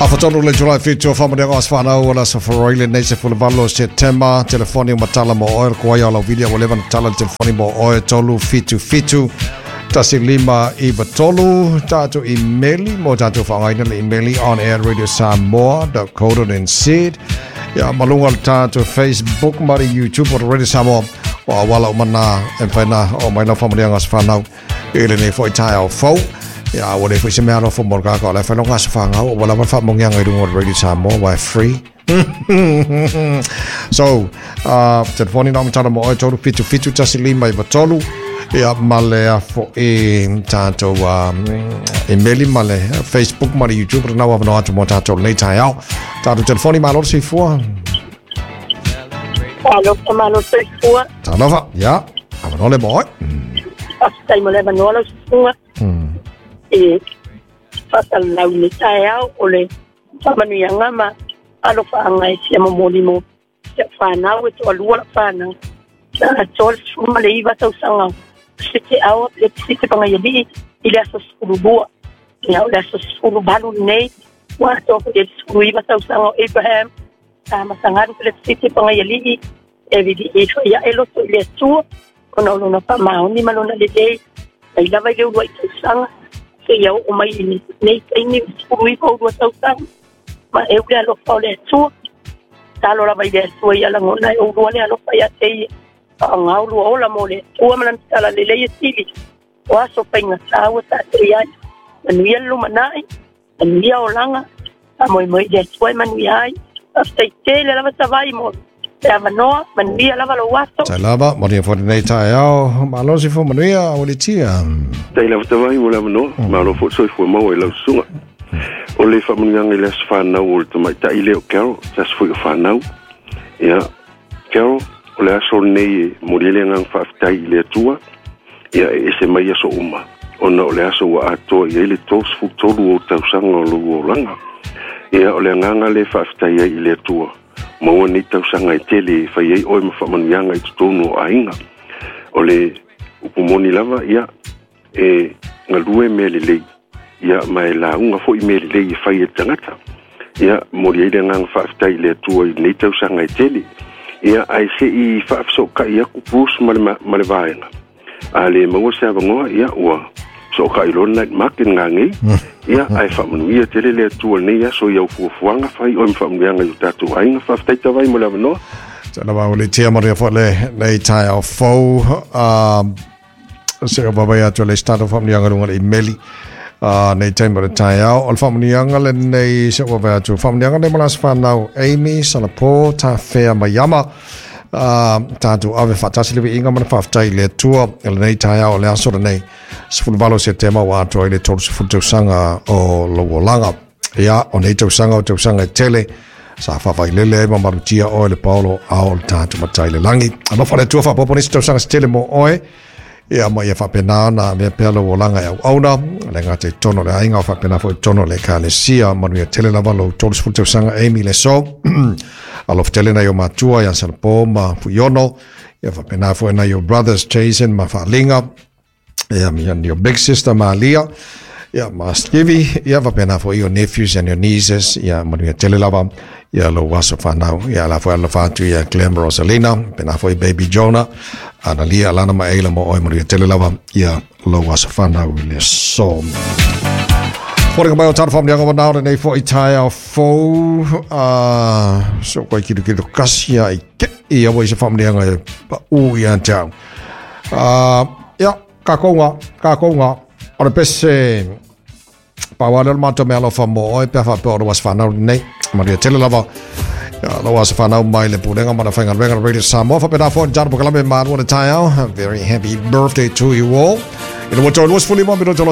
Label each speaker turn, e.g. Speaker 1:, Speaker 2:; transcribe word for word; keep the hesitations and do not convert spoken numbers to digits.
Speaker 1: Afatono le July fitu fa mo denga asfana wala sa Royal Nation full vallo September telefoni matala mo oil ko ya la video wala van tala telefoni mo oil tolu fitu fitu tasi lima iba tolu tatu emaili mo tatu fa ngai na emaili on air radio samoa dot co dot n z ya malungal tatu Facebook mari YouTube or radio samoa wa wala mana empana o mai na fa mo denga asfana ele ne foi tai fo ya wale foi semea no fo morga ko la fa no ngas fa nga wala man fa mo ngang ngai dung radio samoa wa free so uh telefoni na mtana mo oil tolu fitu fitu tasi lima iba tolu ya male fo e tanto um email male Facebook male YouTube na wa no atu mo tanto later ya tanto telefoni malo si fo
Speaker 2: alo malo si fo
Speaker 1: tanova ya ava le boy
Speaker 2: hasta mo le manolo si fo e pasa la unita ya ole famanu yanga ma alo fa ngai si mo molimo ya fa na we to lu la fa na na tol suma le iba sa usanga siti au le siti panga yedi ile aso skulu bua ya ole aso skulu balu nei wa to le skulu iba sa usanga Abraham sama sangaru le siti panga yedi e vidi e ya elo to le tu ono no pa ma ni malona le dei ai lava le uai usanga se ya o mai ni nei ni skulu iba o sa usanga ma e ule alo fa le tu talo la vai le tu ya la ngona o ule alo fa ya sei ngau lu ola mole o malan tala le le sili wa so penga sa wa sa ya ni lu manai ni ya olanga mo mo de swai man ya sta tele la va vai mo ya no man dia la va lo waso
Speaker 1: salaba mo dia for nei ta ya malo si fo mania o le tia
Speaker 3: dai la va vai mo la no malo fo so fo mo e la sunga o le fa mo yang ile sfa na o to mai ta ile o kero sa fo fa na ya kero o le aso nei moriele ngang whaftai i le atua ia e se mai aso uma ona o le aso wa ato ia i le tos futoru o tausanga o lugu o langa ia o le nganga le whaftai i le atua maua ni tausanga i tele whai ei oi mawhamanuianga i tutonu o ainga o le upumoni lava ia e ngalue mea le lei ia mai la unga fo i mea le lei i whai e tangata ia moriele ngang whaftai i le atua i nei tausanga i tele ia ai se i fafso ka ia ku pus male male vaenga ale mo se avonga ia wa so ka ilo night market ngangi ia ai fa manu ia tele le tu ne ia so ia fu fuanga fai o fa manu nga yuta tu ai nga fa sta vai mo la no
Speaker 1: tana ba ole tia mo re fo le le tai o fo um se ba ba ya to le start of family nga nga email Uh, nei time but tai au al family anga le nei se wa va tu family anga nei malas fa now Amy Salapo ta fair mayama uh, ta tu ave fatasi le inga man fa tai le tua le nei tai au le aso nei sful valo se tema wa to le to sful tu sanga o lo langa ya o nei tu sanga o tu sanga tele sa fa vai le le ma marutia o le Paulo au ta tu matai le langi ama fa le tu fa popo ni tu sanga tele mo oe ia mai fa pena na me pelo volanga ya auna le ngate tono le ainga fa pena fo tono le kale sia manu ya tele lava lo tolos fu sanga Amy le so alof tele na yo matua ya salpo ma fu yono ya fa pena fo na your brothers Jason ma fa linga ya mi and your big sister Malia ya ma skivi ya fa pena fo your nephews and your nieces ya manu ya tele lava ya lo waso fa now ya la fo la fa tu ya Clem Rosalina pena fo baby Jonah Analia lana ma ela mo oi maria tele lava ia lo was fana le so por que vai o tar fam dia ngona na nei fo itaia fo ah so ko ki ki kasia i ke ia wo se fam dia ngai pa u ia tau ah ia ka konga ka konga ora pese pa wala mato melo famo oi pe fa por was fana nei maria tele lava la was fana mai le pulenga mana fanga venga radio Samoa fa pena fo jar po kala me mar wo tai au very happy birthday to you all. Ina mo to was fully mo mi do